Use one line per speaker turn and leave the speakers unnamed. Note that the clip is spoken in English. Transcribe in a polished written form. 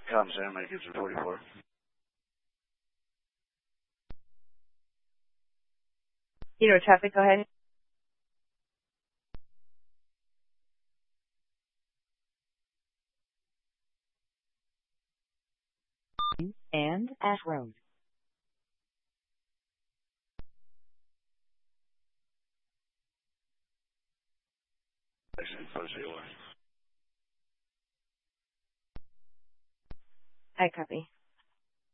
Com Center, Medicare 44.
Traffic, go ahead. And Ash Road. I copy.